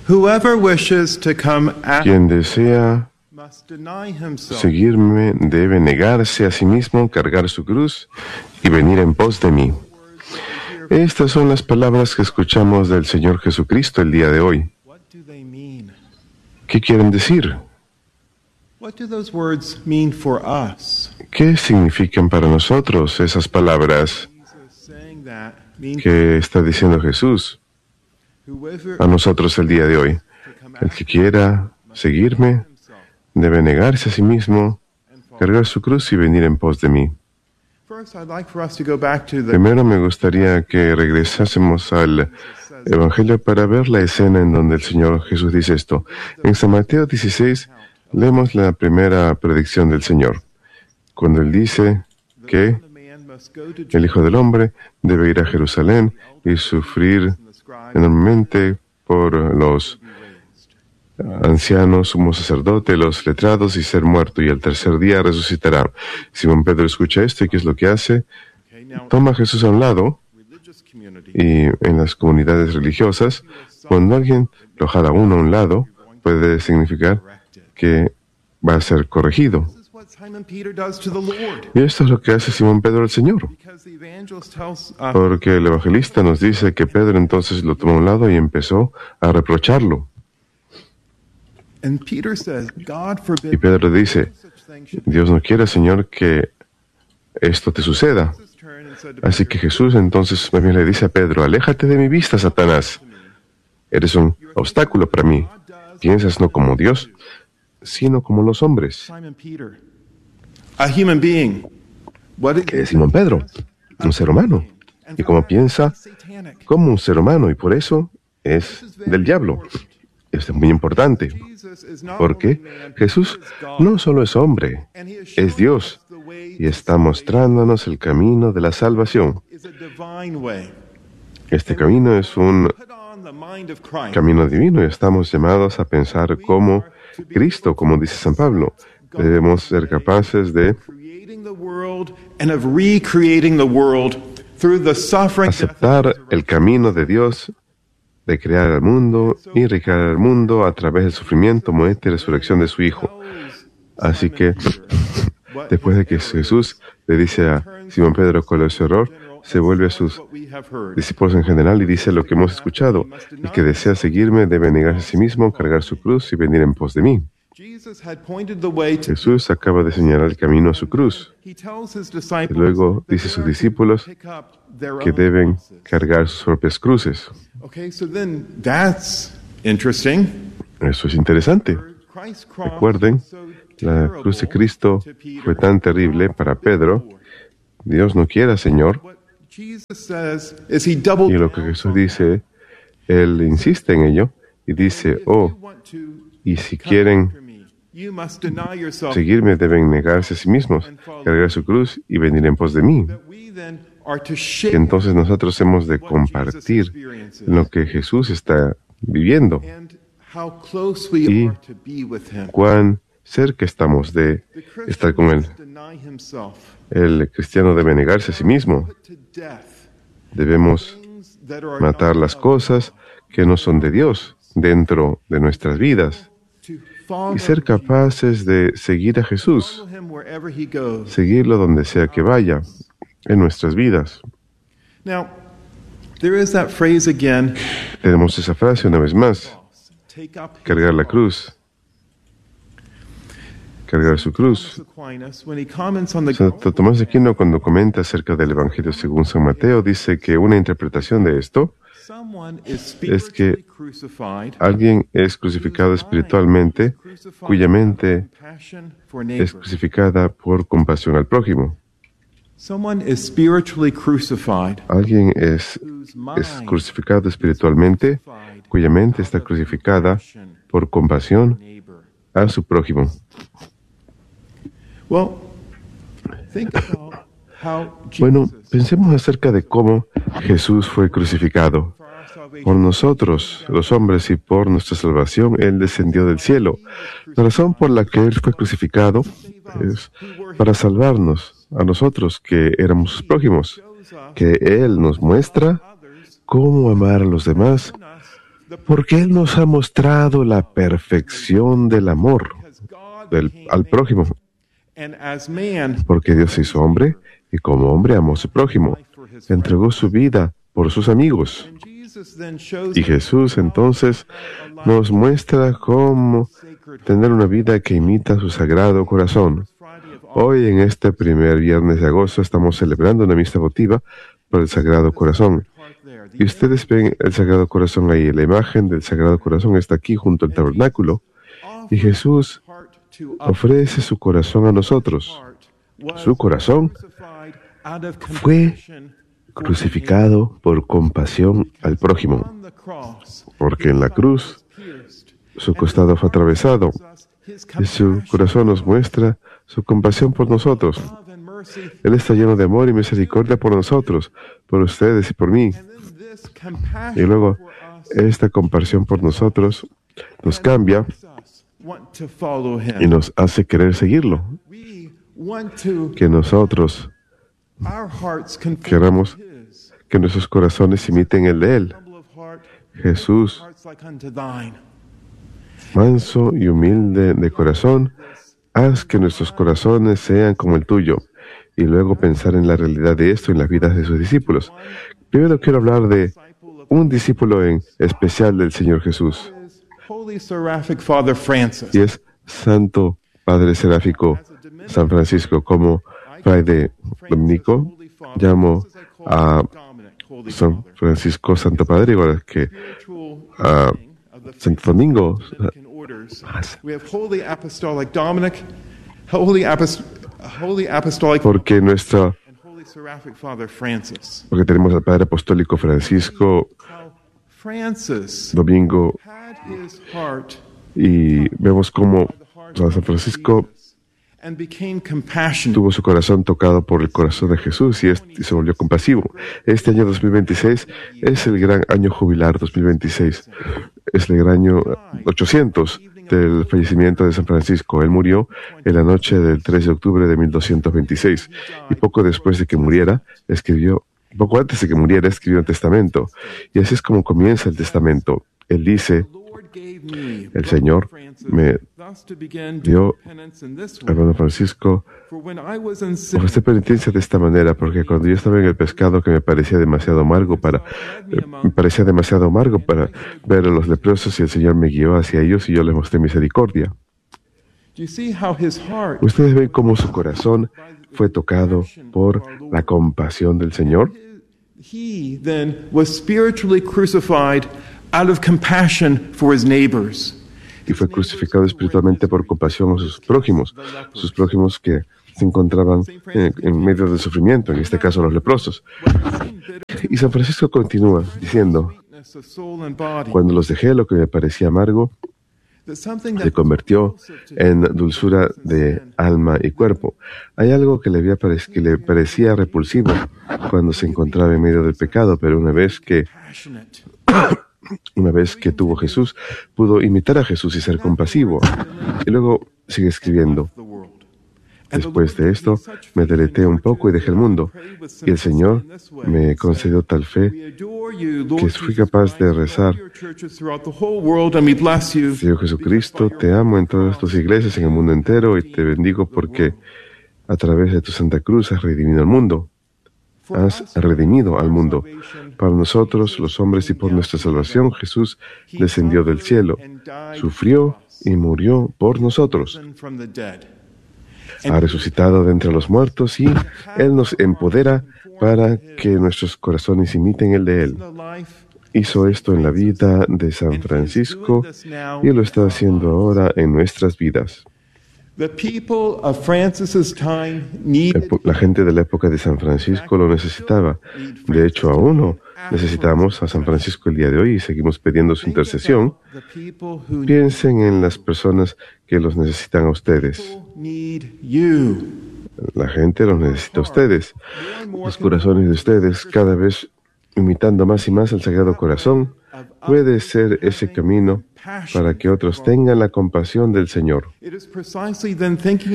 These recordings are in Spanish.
Whoever wishes to come Quien after desea must deny himself. seguirme debe negarse a sí mismo, cargar su cruz y venir en pos de mí. Estas son las palabras que escuchamos del Señor Jesucristo el día de hoy. What do they mean? ¿Qué quieren decir? What do those words mean for us? ¿Qué significan para nosotros esas palabras Jesus saying that means que está diciendo Jesús whoever a nosotros el día de hoy? El que quiera seguirme debe negarse a sí mismo, cargar su cruz y venir en pos de mí. First, I'd like for us to go back to the Primero me gustaría que regresásemos al Evangelio para ver la escena en donde el Señor Jesús dice esto. En San Mateo 16 leemos la primera predicción del Señor, cuando Él dice que man must go to el Hijo del Hombre debe ir a Jerusalén y sufrir enormemente por los ancianos, sumo sacerdote, los letrados y ser muerto, y al tercer día resucitará. Simón Pedro escucha esto y ¿qué es lo que hace? Okay, now Toma a Jesús a un lado religious community. y en las comunidades religiosas, cuando alguien lo jala uno a un lado, puede significar que va a ser corregido. This is what Simon Peter does to the Lord. Y esto es lo que hace Simón Pedro al Señor, Because the evangelist tells porque el evangelista nos dice que Pedro entonces lo tomó a un lado y empezó a reprocharlo. and Peter says, God Y forbid Pedro dice, such thing should Dios no quiera, Señor, que esto te suceda. Jesus turned and said to Así Peter, que Jesús entonces también le dice a Pedro, aléjate de mi vista, Satanás. Eres un obstáculo para mí. Piensas no como Dios, sino como los hombres. Simon Peter, a human being. What is Que es Simón Pedro, un ser humano. Y como piensa satanic? como un ser humano, y por eso es del diablo. Esto es muy importante, Jesus is not porque only man, Jesús he is God. no solo es hombre, And he is es Dios, showing us the way y está mostrándonos el camino de la salvación. is a divine way. Este camino es un Put on the mind of Christ. camino divino y estamos llamados a pensar como Cristo, como dice San Pablo. Debemos ser capaces de Creating the world and of recreating the world through the suffering death, aceptar el camino de Dios, de crear el mundo y recrear el mundo a través del sufrimiento, muerte y resurrección de su Hijo. Así que, después de que Jesús le dice a Simón Pedro cuál es su error, se vuelve a sus what we have heard. discípulos en general y dice lo que hemos escuchado. El que desea seguirme debe negarse a sí mismo, cargar su cruz y venir en pos de mí. Jesus had pointed the way to. Jesús acaba de señalar el camino a su cruz. He tells his Y disciples luego that dice a they sus are to discípulos pick up their que own deben crosses. cargar sus propias cruces. Okay, so then that's interesting. Eso es interesante. Christ's cross Recuerden, was so la terrible cruz de Cristo to Peter. fue tan terrible para Pedro. Dios no quiera, Señor. What Jesus says is he doubled Y lo que Jesús dice, Él insiste en ello y dice, oh, y si quieren you must deny yourself. seguirme deben negarse a sí mismos, cargar su cruz y venir en pos de mí. That we then are to Y share entonces nosotros hemos de compartir lo que Jesús está viviendo, and how close we Y are to be with him. cuán cerca estamos de The Christian estar con Él. must deny himself, El cristiano debe negarse a sí mismo. put to death Debemos things that are matar not las of cosas que no son de Dios dentro de nuestras vidas to follow y ser capaces de seguir a Jesús, follow him wherever he goes. seguirlo donde sea que vaya en nuestras vidas. Now, there is that phrase again, Tenemos esa frase una vez más, take up his cargar la cross. cruz, cargar su cruz. Thomas Aquinas, when he comments on the Santo Tomás de Aquino, cuando comenta acerca del Evangelio según San Mateo, dice que una interpretación de esto, someone is es que spiritually crucified, alguien es crucificado espiritualmente, cuya mente compassion for es neighbor. crucificada por compasión al prójimo. Someone is spiritually crucified, Alguien es whose mind crucificado espiritualmente, crucified cuya mente está crucificada compassion por compasión neighbor. a su prójimo. Well, think about how Bueno, Jesus, pensemos acerca de cómo Jesús fue crucificado. for our salvation, Por nosotros, los hombres, y por nuestra salvación, Él descendió del cielo. La razón por la que Él fue crucificado es para salvarnos a nosotros, que éramos sus prójimos, shows us que Él nos muestra others cómo amar a los demás Porque Él nos ha mostrado la perfección del amor al prójimo. Porque Dios se hizo hombre y como hombre amó a su prójimo. Entregó su vida por sus amigos. Y Jesús entonces nos muestra cómo tener una vida que imita su sagrado corazón. Hoy, en este primer viernes de agosto, estamos celebrando una misa votiva por el Sagrado Corazón. Y ustedes ven el Sagrado Corazón ahí. La imagen del Sagrado Corazón está aquí junto al tabernáculo. Y Jesús ofrece su corazón a nosotros. Su corazón fue crucificado por compasión al prójimo. Porque en la cruz su costado fue atravesado. Y su corazón nos muestra su compasión por nosotros. Él está lleno de amor y misericordia por nosotros, por ustedes y por mí. Y luego, esta compasión por nosotros nos cambia y nos hace querer seguirlo. Que nosotros queramos que nuestros corazones imiten el de Él. Jesús, manso y humilde de corazón, haz que nuestros corazones sean como el tuyo. Y luego pensar en la realidad de esto en las vidas de sus discípulos. Primero quiero hablar de un discípulo en especial del Señor Jesús. Y es Santo Padre Seráfico San Francisco. Como Fray Dominico, llamo a San Francisco Santo Padre, igual que a Santo Domingo. Porque tenemos al Padre Apostólico Francisco, Domingo, y vemos cómo San Francisco tuvo su corazón tocado por el corazón de Jesús y se volvió compasivo. Este año 2026 es el gran año jubilar 2026. Es el gran año 800 del fallecimiento de San Francisco. Él murió en la noche del 3 de octubre de 1226 y poco antes de que muriera, escribió un testamento. Y así es como comienza el testamento. Él dice: el Señor me dio, hermano Francisco, ofrecer penitencia de esta manera, porque cuando yo estaba en el pecado que me parecía demasiado amargo para ver a los leprosos, y el Señor me guió hacia ellos y yo les mostré misericordia. Ustedes ven cómo su corazón fue tocado por la compasión del Señor. He then was spiritually crucified out of compassion for his neighbors. Y fue crucificado espiritualmente por compasión a sus prójimos que se encontraban en medio del sufrimiento, en este caso los leprosos. Y San Francisco continúa diciendo: cuando los dejé, lo que me parecía amargo se convirtió en dulzura de alma y cuerpo. Hay algo que le parecía repulsivo cuando se encontraba en medio del pecado, pero una vez que tuvo Jesús, pudo imitar a Jesús y ser compasivo. Y luego sigue escribiendo: después de esto, me deleté un poco y dejé el mundo. Y el Señor me concedió tal fe que fui capaz de rezar: Señor Jesucristo, te amo en todas tus iglesias en el mundo entero y te bendigo porque a través de tu Santa Cruz has redimido al mundo. Has redimido al mundo. Para nosotros, los hombres, y por nuestra salvación, Jesús descendió del cielo, sufrió y murió por nosotros. Ha resucitado de entre los muertos y Él nos empodera para que nuestros corazones imiten el de Él. Hizo esto en la vida de San Francisco y lo está haciendo ahora en nuestras vidas. La gente de la época de San Francisco lo necesitaba. De hecho, aún no necesitamos a San Francisco el día de hoy y seguimos pidiendo su intercesión. Piensen en las personas que los necesitan a ustedes. La gente los necesita a ustedes. Los corazones de ustedes, cada vez imitando más y más el Sagrado Corazón, puede ser ese camino para que otros tengan la compasión del Señor. Es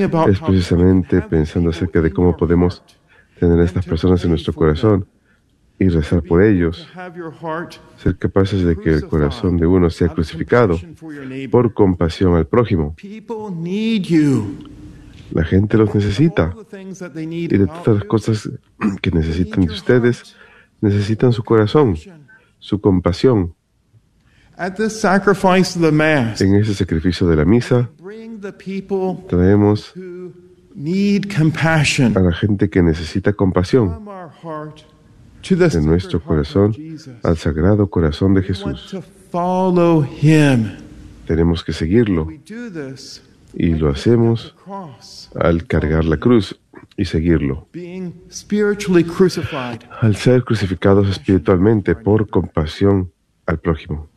precisamente pensando acerca de cómo podemos tener a estas personas en nuestro corazón y rezar por ellos, to have your heart ser capaces de que el corazón de uno sea crucificado por compasión al prójimo. People need you. La gente los necesita, All the things that they need y de about todas las you. cosas que necesitan de ustedes, necesitan su corazón, su compasión. At the sacrifice of the Mass, En ese sacrificio de la misa, bring the people traemos who need compassion a la gente que necesita compasión from our heart to the de nuestro sacred heart corazón of Jesus. al sagrado corazón de We want Jesús. to follow him. Tenemos que seguirlo, We do this y lo hacemos the cross, al cargar la cruz y seguirlo, being spiritually crucified. al ser crucificados espiritualmente por compasión al prójimo.